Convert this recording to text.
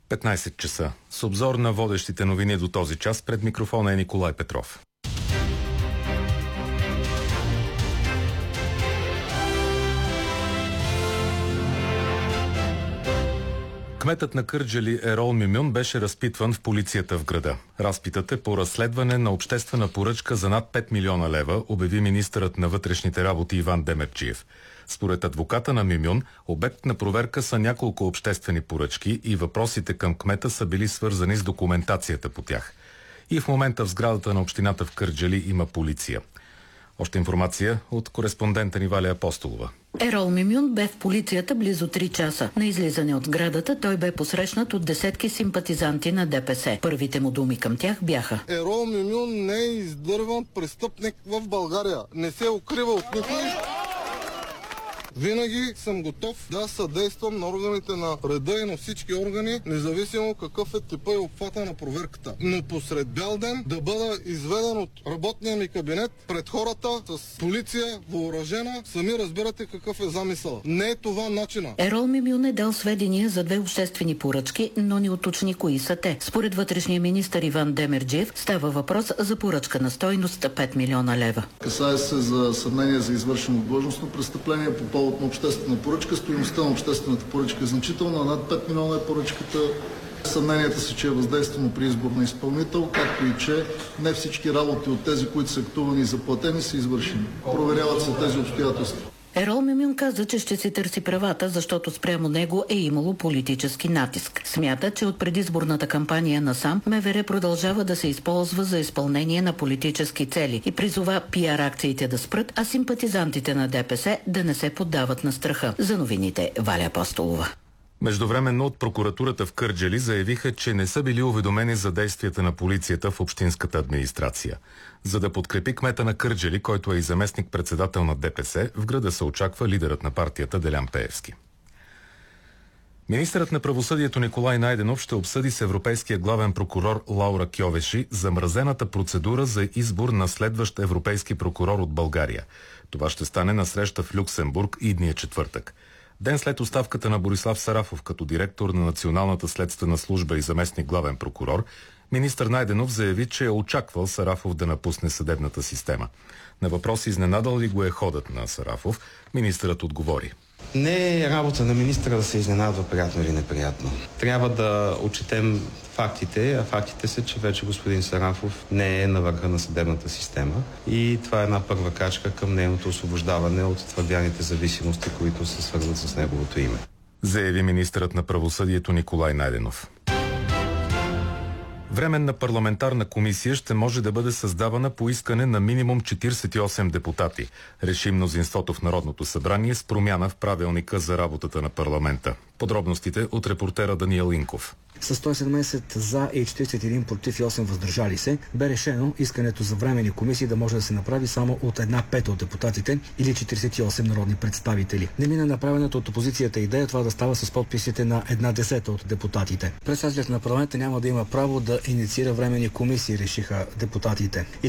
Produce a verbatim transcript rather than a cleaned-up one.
петнайсет часа. С обзор на водещите новини до този час пред микрофона е Николай Петров. Кметът на Кърджали Ерол Мюмюн беше разпитван в полицията в града. Разпитът е по разследване на обществена поръчка за над пет милиона лева, обяви министърът на вътрешните работи Иван Демерджиев. Според адвоката на Мюмюн, обект на проверка са няколко обществени поръчки и въпросите към кмета са били свързани с документацията по тях. И в момента в сградата на общината в Кърджали има полиция. Още информация от кореспондента ни Валя Апостолова. Ерол Мюмюн бе в полицията близо три часа. На излизане от градата той бе посрещнат от десетки симпатизанти на ДПС. Първите му думи към тях бяха: Ерол Мюмюн не е издърван престъпник в България. Не се укрива от никой. Винаги съм готов да съдействам на органите на реда и на всички органи, независимо какъв е типа и обхвата на проверката. Но посред бял ден да бъда изведен от работния ми кабинет пред хората с полиция, въоръжена, сами разбирате какъв е замисъл. Не е това начина. Ерол Мюмюн е дал сведения за две обществени поръчки, но не уточни кои са те. Според вътрешния министър Иван Демерджиев става въпрос за поръчка на стойност пет милиона лева. Касае се за съмнение за извършено длъжностно престъпление по повод на обществена поръчка. Стойността на обществената поръчка е значителна, над пет милиона е поръчката. Съмненията са, че е въздействано при избор на изпълнител, както и че не всички работи от тези, които са актувани и заплатени, са извършени. Проверяват се тези обстоятелства. Ерол Мюмюн каза, че ще си търси правата, защото спрямо него е имало политически натиск. Смята, че от предизборната кампания насам МВР продължава да се използва за изпълнение на политически цели и призова пиар акциите да спрат, а симпатизантите на ДПС да не се поддават на страха. За новините Валя Апостолова. Междувременно от прокуратурата в Кърджали заявиха, че не са били уведомени за действията на полицията в общинската администрация. За да подкрепи кмета на Кърджали, който е и заместник-председател на ДПС, в града се очаква лидерът на партията Делян Пеевски. Министърът на правосъдието Николай Найденов ще обсъди с европейския главен прокурор Лаура Кьовеши замразената процедура за избор на следващ европейски прокурор от България. Това ще стане на среща в Люксембург идния четвъртък. Ден след оставката на Борислав Сарафов като директор на Националната следствена служба и заместник главен прокурор, министър Найденов заяви, че е очаквал Сарафов да напусне съдебната система. На въпрос изненадал ли го е ходът на Сарафов, министърът отговори: не е работа на министъра да се изненадва приятно или неприятно. Трябва да отчетем фактите, а фактите са, че вече господин Сарафов не е на върха на съдебната система и това е една първа крачка към нейното освобождаване от твърдяните зависимости, които се свързват с неговото име. Заяви министърът на правосъдието Николай Найденов. Временна парламентарна комисия ще може да бъде създавана по искане на минимум четирийсет и осем депутати. Реши мнозинството в Народното събрание с промяна в правилника за работата на парламента. Подробностите от репортера Даниел Инков. С сто и седемнайсет за и четирийсет и един против и осем въздържали се, бе решено искането за временни комисии да може да се направи само от една пета от депутатите или четирийсет и осем народни представители. Не мина направената от опозицията идея това да става с подписите на една десета от депутатите. Председателят на парламента няма да има право да инициира временни комисии, решиха депутатите.